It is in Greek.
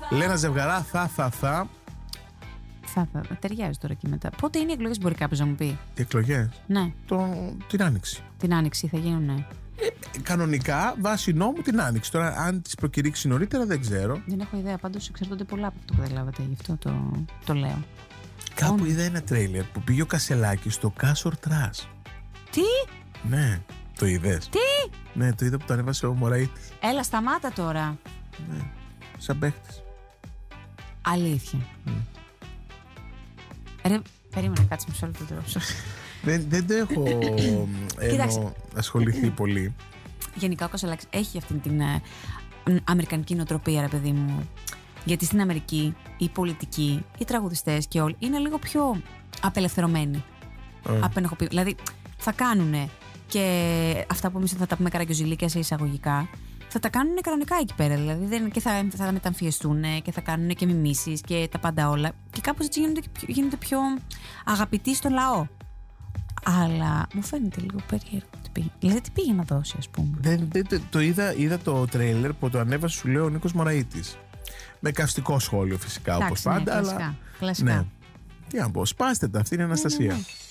Λένα Ζευγαρά, θα. Ταιριάζει τώρα και μετά. Πότε είναι οι εκλογές, μπορεί κάποιος να μου πει? Οι εκλογές? Ναι. Την Άνοιξη. Την Άνοιξη θα γίνουν, ναι. Κανονικά, βάσει νόμου την Άνοιξη. Τώρα, αν τις προκηρύξει νωρίτερα, δεν ξέρω. Δεν έχω ιδέα. Πάντως εξαρτώνται πολλά από αυτό που καταλάβατε. Γι' αυτό το λέω. Κάπου είδα ένα τρέιλερ που πήγε ο Κασελάκης στο Κάσορ Τρας. Τι? Ναι, το είδες? Τι? Ναι, το είδα που το ανέβασε ο Μωραΐτης. Έλα, σταμάτα τώρα. Ναι, σαν παίχτης. Αλήθεια. Ρε, περίμενα, κάτσε μισό λεπτό τώρα. Δεν το έχω ασχοληθεί πολύ. Γενικά ο Κασελάκης έχει αυτή την αμερικανική νοοτροπία, ρε παιδί μου. Γιατί στην Αμερική οι πολιτικοί, οι τραγουδιστές και όλοι είναι λίγο πιο απελευθερωμένοι. Δηλαδή θα κάνουν και αυτά που εμείς θα τα πούμε καραγκιόζηλίκια σε εισαγωγικά, θα τα κάνουν κανονικά εκεί πέρα. Δηλαδή και θα μεταμφιεστούν και θα κάνουν και μιμήσεις και τα πάντα όλα. Και κάπως έτσι γίνονται πιο αγαπητοί στο λαό. Αλλά μου φαίνεται λίγο περίεργο. Δηλαδή τι πήγε να δώσει, ας πούμε? Το είδα το τρέιλερ που το ανέβασε, σου λέω, ο Νίκος Μωραΐτης. Με καυστικό σχόλιο φυσικά, όπως πάντα. Κλασικά. Ναι. Τι να πω, σπάστε τα, αυτή είναι η Αναστασία.